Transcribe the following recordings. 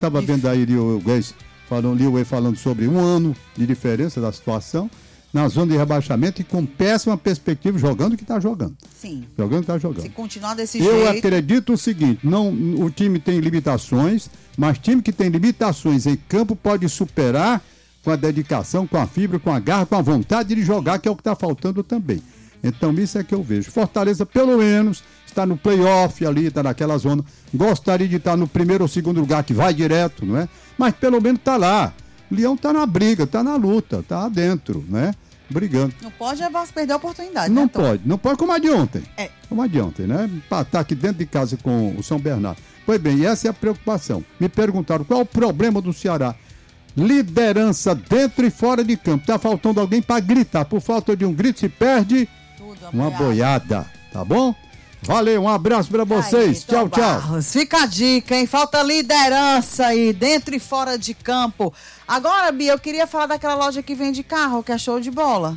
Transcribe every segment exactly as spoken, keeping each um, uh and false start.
Estava vendo aí o Guedes falando, Lil falando sobre um ano de diferença da situação na zona de rebaixamento e com péssima perspectiva, jogando o que está jogando. Sim. Jogando o que está jogando. Se continuar desse Eu jeito... Eu acredito o seguinte, não, o time tem limitações, mas time que tem limitações em campo pode superar com a dedicação, com a fibra, com a garra, com a vontade de jogar, que é o que está faltando também. Então isso é que eu vejo. Fortaleza, pelo menos, está no play-off ali, está naquela zona. Gostaria de estar no primeiro ou segundo lugar, que vai direto, não é? Mas pelo menos está lá. O Leão está na briga, está na luta, está dentro, né? Brigando. Não pode perder a oportunidade, Não né, Tom? pode, não pode como a de ontem. É. Como a de ontem, né? Empatar aqui dentro de casa com o São Bernardo. Pois bem, essa é a preocupação. Me perguntaram qual é o problema do Ceará. Liderança dentro e fora de campo. Tá faltando alguém para gritar. Por falta de um grito se perde Tudo, uma boiada, tá bom? Valeu, um abraço para vocês. Aí, tchau, Tom tchau. Barros, fica a dica, hein? Falta liderança aí, dentro e fora de campo. Agora, Bia, eu queria falar daquela loja que vende carro, que é show de bola.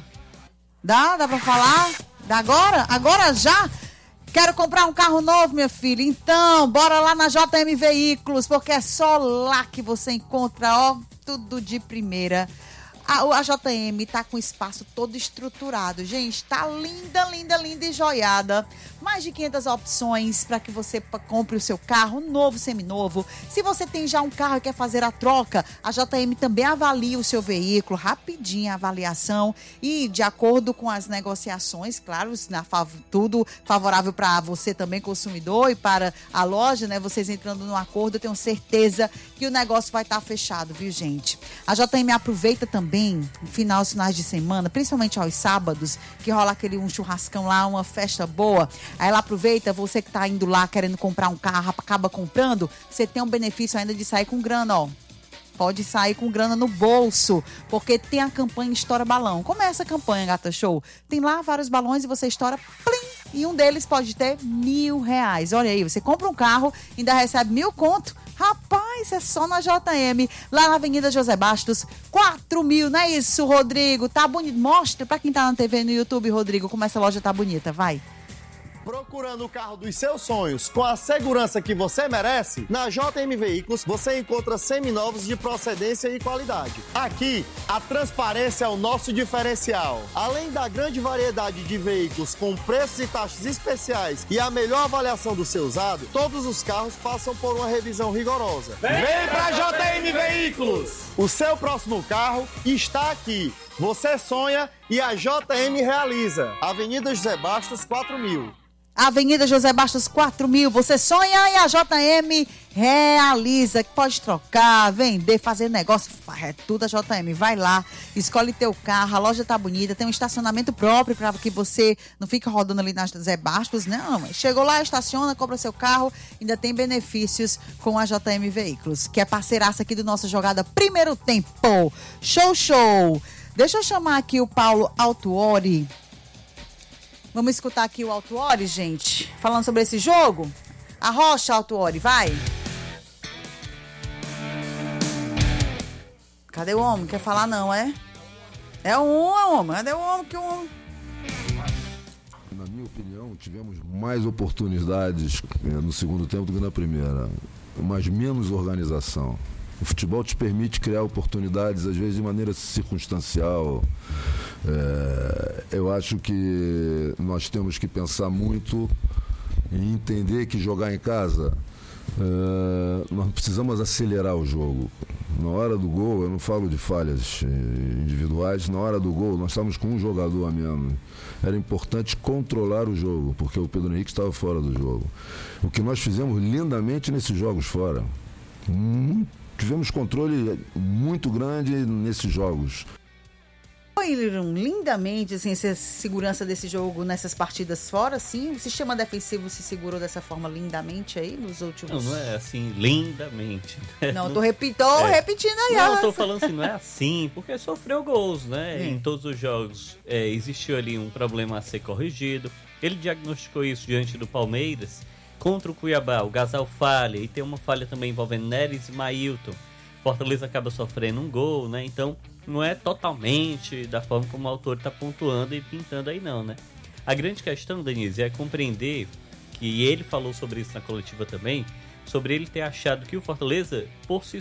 Dá? Dá pra falar? Dá agora? Agora já? Quero comprar um carro novo, minha filha. Então, bora lá na J M Veículos, porque é só lá que você encontra, ó, tudo de primeira. A, a J M tá com o espaço todo estruturado. Gente, tá linda, linda, linda e joiada. Mais de quinhentas opções para que você compre o seu carro novo, seminovo. Se você tem já um carro e quer fazer a troca, a J M também avalia o seu veículo, rapidinho a avaliação e de acordo com as negociações, claro, na, tudo favorável para você também, consumidor, e para a loja, né? Vocês entrando num acordo, eu tenho certeza que o negócio vai estar fechado, viu, gente? A J M aproveita também no final, os finais de semana, principalmente aos sábados, que rola aquele um churrascão lá, uma festa boa. Aí ela aproveita, você que tá indo lá querendo comprar um carro, acaba comprando, você tem um benefício ainda de sair com grana, ó. Pode sair com grana no bolso, porque tem a campanha Estoura Balão. Como é essa campanha, Gata Show? Tem lá vários balões e você estoura, plim, e um deles pode ter mil reais. Olha aí, você compra um carro, ainda recebe mil conto. Rapaz, é só na J M, lá na Avenida José Bastos, quatro mil, não é isso, Rodrigo? Tá bonito. Mostra pra quem tá na T V, no YouTube, Rodrigo, como essa loja tá bonita, vai. Procurando o carro dos seus sonhos com a segurança que você merece? Na J M Veículos você encontra seminovos de procedência e qualidade. Aqui, a transparência é o nosso diferencial. Além da grande variedade de veículos com preços e taxas especiais e a melhor avaliação do seu usado, todos os carros passam por uma revisão rigorosa. Vem pra J M Veículos! O seu próximo carro está aqui. Você sonha e a J M realiza. Avenida José Bastos, quatro mil. Avenida José Bastos, quatro mil. Você sonha e a J M realiza. Que pode trocar, vender, fazer negócio. É tudo a J M. Vai lá, escolhe teu carro. A loja tá bonita. Tem um estacionamento próprio para que você não fique rodando ali na José Bastos. Não, chegou lá, estaciona, compra seu carro. Ainda tem benefícios com a J M Veículos, que é parceiraça aqui do nosso Jogada Primeiro Tempo. Show, show. Deixa eu chamar aqui o Paulo Autuori. Vamos escutar aqui o Autuori, gente, falando sobre esse jogo. Arrocha, Autuori, vai. Cadê o homem? Quer falar não, é? É um, é um homem. Cadê o homem que o homem... Na minha opinião, tivemos mais oportunidades no segundo tempo do que na primeira, mas menos organização. O futebol te permite criar oportunidades, às vezes de maneira circunstancial. É, eu acho que nós temos que pensar muito em entender que jogar em casa, é, nós precisamos acelerar o jogo. Na hora do gol, eu não falo de falhas individuais, na hora do gol nós estávamos com um jogador a menos. Era importante controlar o jogo, porque o Pedro Henrique estava fora do jogo. O que nós fizemos lindamente nesses jogos fora. Muito, tivemos controle muito grande nesses jogos. Lindamente, assim, essa segurança desse jogo nessas partidas fora, assim, o sistema defensivo se segurou dessa forma lindamente aí nos últimos... Não, não é assim, lindamente. Não, tô, repi... tô é. repetindo aí. Não, tô falando assim, não é assim, porque sofreu gols, né, hum. em todos os jogos. É, existiu ali um problema a ser corrigido. Ele diagnosticou isso diante do Palmeiras. Contra o Cuiabá, o Gasal falha, e tem uma falha também envolvendo Neres e Mailton. Fortaleza acaba sofrendo um gol, né, então... Não é totalmente da forma como o autor está pontuando e pintando aí não, né? A grande questão, Denise, é compreender que ele falou sobre isso na coletiva também, sobre ele ter achado que o Fortaleza, por si